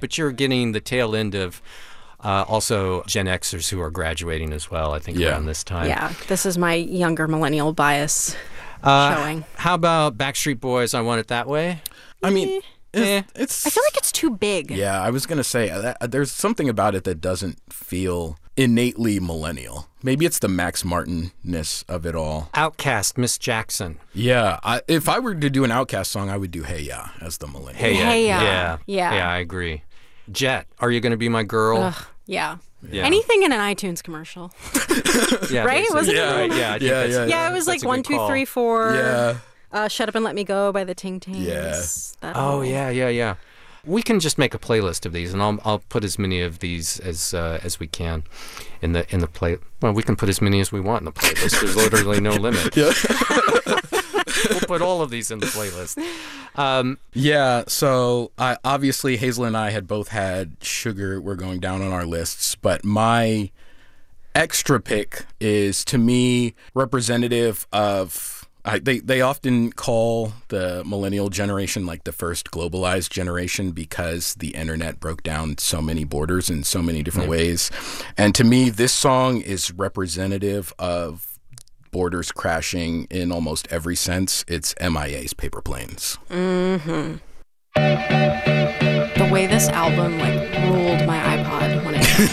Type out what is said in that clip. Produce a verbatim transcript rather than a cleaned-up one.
but you're getting the tail end of uh, also Gen Xers who are graduating as well, I think, Yeah. around this time. Yeah, this is my younger millennial bias Uh, showing. How about Backstreet Boys, I Want It That Way? I mean, Eh. it's, it's I feel like it's too big. yeah. I was gonna say uh, that, there's something about it that doesn't feel innately millennial. Maybe it's the Max Martin-ness of it all. Outcast, Miss Jackson. Yeah, I, if I were to do an Outkast song, I would do Hey Ya as the millennial. Hey, yeah. Hey, uh, yeah. yeah. Yeah, I agree. Jet, Are You Gonna Be My Girl? Ugh, yeah. Yeah. Anything in an iTunes commercial. Yeah, Right? basically. Was it yeah, the- right, yeah, I think Yeah, that's- yeah, Yeah, it was that's like a one, good two, call. three, four. Yeah. Uh, Shut Up and Let Me Go by the Ting Tings. Yeah. That Oh, all. yeah, yeah, yeah. We can just make a playlist of these, and I'll I'll put as many of these as uh, as we can in the in the play. Well, we can put as many as we want in the playlist. There's literally no limit. Yeah. We'll put all of these in the playlist. Um, Yeah, so I, obviously Hazel and I had both had Sugar. We're going down on our lists, but my extra pick is, to me, representative of... I, they, they often call the millennial generation like the first globalized generation because the internet broke down so many borders in so many different Yeah. ways. And to me, this song is representative of borders crashing in almost every sense. It's M I A's Paper Planes. Mm-hmm. The way this album like ruled my iPod when it